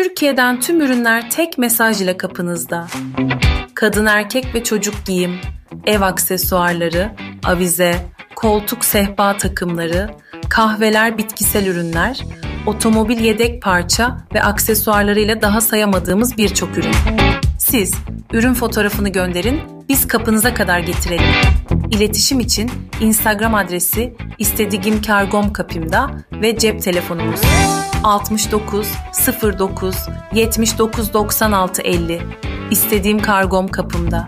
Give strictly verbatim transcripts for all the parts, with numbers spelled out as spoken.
Türkiye'den tüm ürünler tek mesaj ile kapınızda. Kadın, erkek ve çocuk giyim, ev aksesuarları, avize, koltuk sehpa takımları, kahveler, bitkisel ürünler, otomobil yedek parça ve aksesuarlarıyla daha sayamadığımız birçok ürün. Siz ürün fotoğrafını gönderin, biz kapınıza kadar getirelim. İletişim için Instagram adresi istedigimkargomkapimda ve cep telefonumuz altmış dokuz sıfır dokuz yetmiş dokuz doksan altı elli. İstediğim kargom kapımda.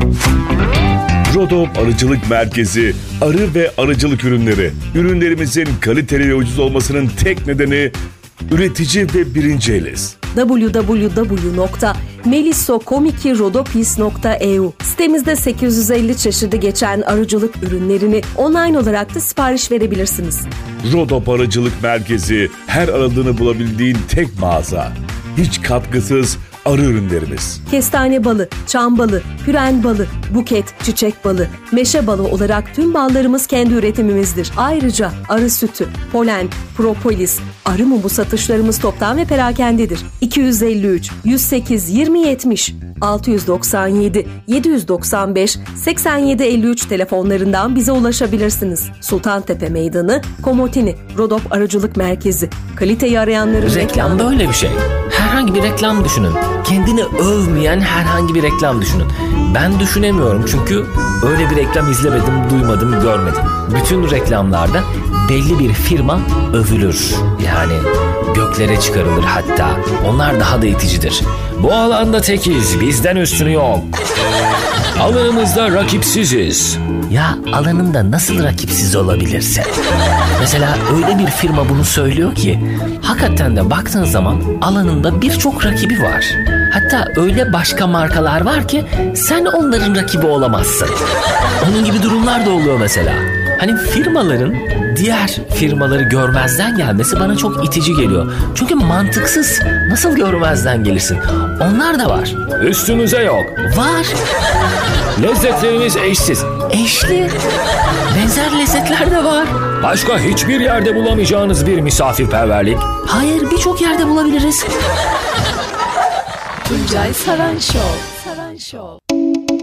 Rodop Arıcılık Merkezi, arı ve arıcılık ürünleri. Ürünlerimizin kaliteli ve ucuz olmasının tek nedeni üretici ve birinci eliz. double-u double-u double-u nokta melissokomiki-rodopis nokta e u Sitemizde sekiz yüz elli çeşidi geçen arıcılık ürünlerini online olarak da sipariş verebilirsiniz. Rodop Arıcılık Merkezi, her aradığını bulabildiğin tek mağaza. Hiç katkısız arı ürünlerimiz. Kestane balı, çam balı, püren balı, buket, çiçek balı, meşe balı olarak tüm ballarımız kendi üretimimizdir. Ayrıca arı sütü, polen, propolis, arı mumu satışlarımız toptan ve perakendedir. iki yüz elli üç yüz sekiz yirmi yetmiş altı yüz doksan yedi yedi yüz doksan beş seksen yedi elli üç telefonlarından bize ulaşabilirsiniz. Sultantepe Meydanı, Komotini, Rodop Arıcılık Merkezi. Kaliteyi arayanların reklam da öyle bir şey. Herhangi bir reklam düşünün. Kendini övmeyen herhangi bir reklam düşünün. Ben düşünemiyorum çünkü öyle bir reklam izlemedim, duymadım, görmedim. Bütün reklamlarda belli bir firma övülür. Yani göklere çıkarılır hatta. Onlar daha da iticidir. Bu alanda tekiz, bizden üstünü yok. Alanımızda rakipsiziz. Ya alanında nasıl rakipsiz olabilirsin? Mesela öyle bir firma bunu söylüyor ki hakikaten de baktığın zaman alanında birçok rakibi var. Hatta öyle başka markalar var ki sen onların rakibi olamazsın. Onun gibi durumlar da oluyor mesela. Hani firmaların diğer firmaları görmezden gelmesi bana çok itici geliyor. Çünkü mantıksız. Nasıl görmezden gelirsin? Onlar da var. Üstümüze yok. Var. Lezzetlerimiz eşsiz. Eşli. Benzer lezzetler de var. Başka hiçbir yerde bulamayacağınız bir misafirperverlik. Hayır, birçok yerde bulabiliriz. Tuncay Saran Show. Saran Show.